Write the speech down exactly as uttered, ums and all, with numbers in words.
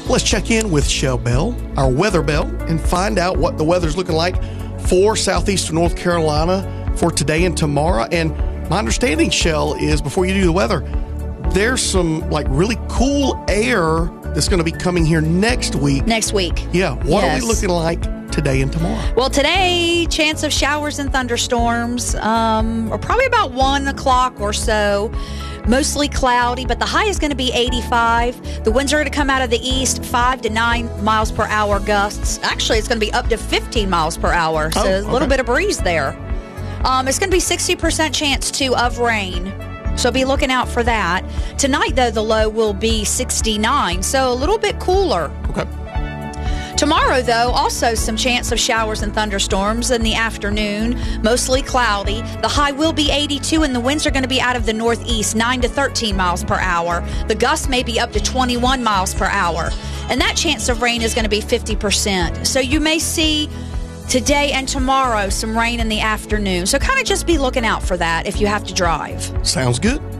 Let's check in with Shell Bell, our weather bell, and find out what the weather's looking like for southeastern North Carolina for today and tomorrow. And my understanding, Shell, is before you do the weather, there's some like really cool air that's going to be coming here next week. Next week. Yeah. What Yes. are we looking like today and tomorrow? Well, today, chance of showers and thunderstorms, um, or probably about one o'clock or so. Mostly cloudy, but the high is going to be eighty-five. The winds are going to come out of the east, five to nine miles per hour gusts. Actually, it's going to be up to fifteen miles per hour, so Oh, a little okay. bit of breeze there. Um, it's going to be sixty percent chance, too, of rain. So be looking out for that. Tonight, though, the low will be sixty-nine, so a little bit cooler. Okay. Tomorrow, though, also some chance of showers and thunderstorms in the afternoon, mostly cloudy. The high will be eighty-two, and the winds are going to be out of the northeast, nine to thirteen miles per hour. The gusts may be up to twenty-one miles per hour. And that chance of rain is going to be fifty percent. So you may see today and tomorrow some rain in the afternoon. So kind of just be looking out for that if you have to drive. Sounds good.